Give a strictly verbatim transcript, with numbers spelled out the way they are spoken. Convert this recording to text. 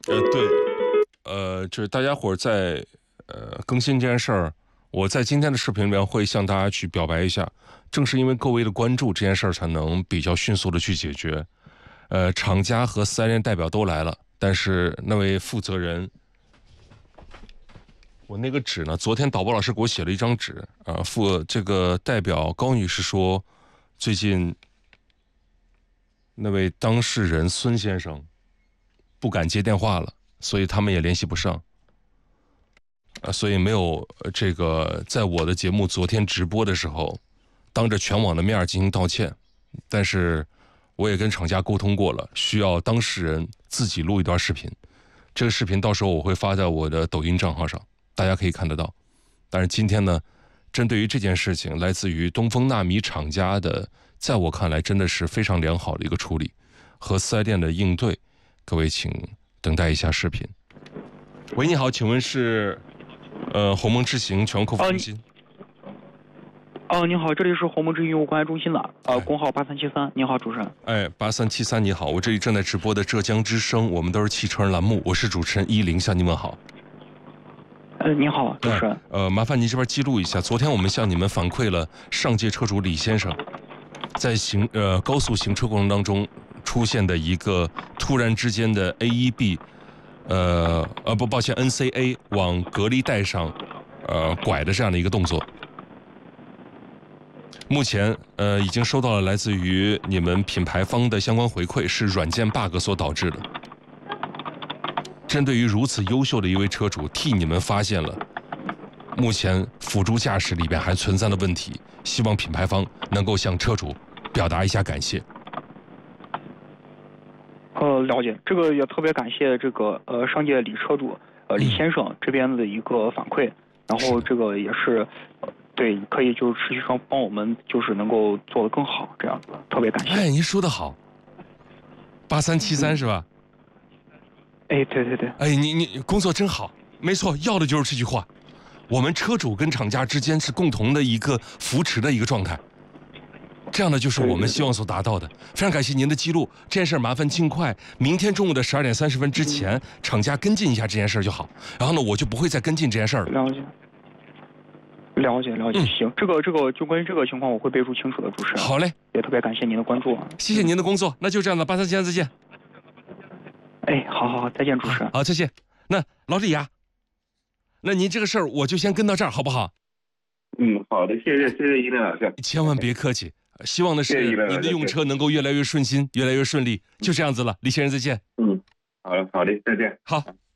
呃，对，呃，就是大家伙在呃更新这件事儿，我在今天的视频里面会向大家去表白一下。正是因为各位的关注，这件事儿才能比较迅速的去解决。呃，厂家和四 S 店代表都来了，但是那位负责人，我那个纸呢？昨天导播老师给我写了一张纸，啊，负这个代表高女士说，最近那位当事人孙先生不敢接电话了，所以他们也联系不上，啊，所以没有这个在我的节目昨天直播的时候，当着全网的面进行道歉，但是我也跟厂家沟通过了，需要当事人自己录一段视频，这个视频到时候我会发在我的抖音账号上，大家可以看得到。但是今天呢，针对于这件事情，来自于东风纳米厂家的，在我看来真的是非常良好的一个处理和四 S 店的应对，各位请等待一下视频。喂，你好，请问是呃鸿蒙智行全国客服中心？ 哦，你好，这里是鸿蒙智行业务关爱中心的，呃， 哎工号八三七三。你好，主持人。 哎，八三七三，你好，我这里正在直播的浙江之声，我们都是汽车人栏目，我是主持人依林，向你问好。 呃，你好，主持人。 呃，麻烦您这边记录一下，昨天我们向你们反馈了上届车主李先生在行呃高速行车过程当中出现的一个突然之间的 A E B， 呃呃不，抱歉 N C A 往隔离带上呃拐的这样的一个动作。目前呃已经收到了来自于你们品牌方的相关回馈，是软件 bug 所导致的。针对于如此优秀的一位车主，替你们发现了目前辅助驾驶里边还存在的问题，希望品牌方能够向车主表达一下感谢。 呃，了解，这个也特别感谢这个呃上届李车主呃李先生这边的一个反馈，然后这个也是。呃对，可以就是持续双帮我们，就是能够做得更好，这样子，特别感谢。 哎，您说的好，八三七三是吧？ 哎，对对对。 哎，你你工作真好，没错，要的就是这句话。我们车主跟厂家之间是共同的一个扶持的一个状态，这样的就是我们希望所达到的。非常感谢您的记录，这件事麻烦尽快，明天中午的十二点三十分之前，嗯、厂家跟进一下这件事就好。然后呢，我就不会再跟进这件事了。 了解。了解了解，行，这个这个就关于这个情况，我会备注清楚的，主持人。 好嘞， 也特别感谢您的关注， 谢谢您的工作，那就这样了，八三七三再见。 哎，好好好，再见，主持人。 好，再见。那老李呀，那您这个事儿我就先跟到这儿，好不好？ 嗯，好的，谢谢谢谢依林老师。 千万别客气，希望的是您的用车能够越来越顺心，越来越顺利，就这样子了，李先生再见。 嗯，好的好的，再见。 好。